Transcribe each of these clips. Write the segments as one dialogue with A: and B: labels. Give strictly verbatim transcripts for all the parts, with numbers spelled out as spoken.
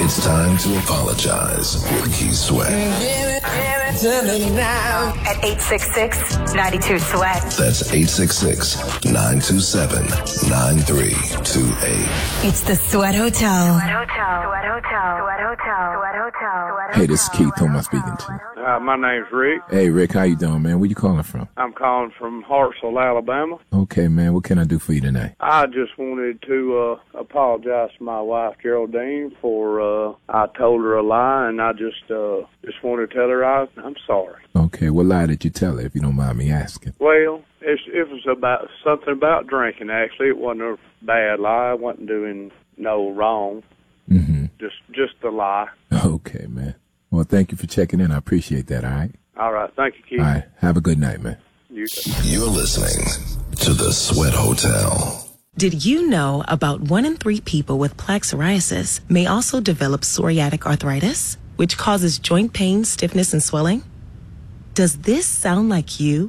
A: It's time to apologize with Keith Sweat.
B: Give it, give it to me now.
C: At eight six six, nine two, sweat.
A: That's eight six six, nine two seven, nine three two eight.
C: It's the Sweat Hotel.
D: Sweat Hotel. Sweat Hotel. Sweat Hotel. Sweat Hotel.
E: Hey, this is Keith. Who am I speaking to?
F: Uh, my name's Rick.
E: Hey, Rick. How you doing, man? Where you calling from?
F: I'm calling from Hartsville, Alabama.
E: Okay, man. What can I do for you tonight?
F: I just wanted to uh, apologize to my wife, Geraldine, for uh, I told her a lie, and I just uh, just wanted to tell her I, I'm sorry.
E: Okay. What lie did you tell her, if you don't mind me asking?
F: Well, it's, it was about something about drinking, actually. It wasn't a bad lie. I wasn't doing no wrong.
E: Mm-hmm.
F: Just, just a lie.
E: Okay, man. Well, thank you for checking in. I appreciate that, all right?
F: All right. Thank you, Keith.
E: All right. Have a good night, man.
F: You
A: You're listening to the Sweat Hotel.
G: Did you know about one in three people with plaque psoriasis may also develop psoriatic arthritis, which causes joint pain, stiffness, and swelling? Does this sound like you?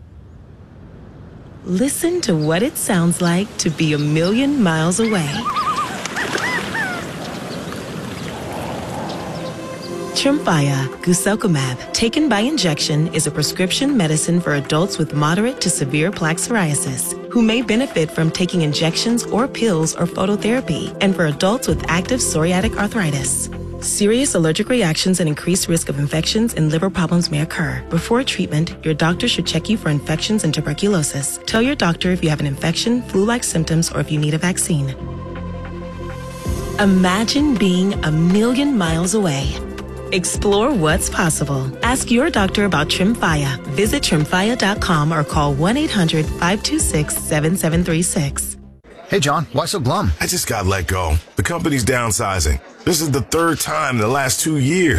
G: Listen to what it sounds like to be a million miles away. Tremfya guselkumab, taken by injection, is a prescription medicine for adults with moderate to severe plaque psoriasis who may benefit from taking injections or pills or phototherapy, and for adults with active psoriatic arthritis. Serious allergic reactions and increased risk of infections and liver problems may occur. Before treatment, your doctor should check you for infections and tuberculosis. Tell your doctor if you have an infection, flu-like symptoms, or if you need a vaccine. Imagine being a million miles away. Explore what's possible. Ask your doctor about Tremfya. Visit tremfya dot com or call one eight hundred, five two six, seven seven three six.
H: Hey, John, why so glum?
I: I just got let go. The company's downsizing. This is the third time in the last two years.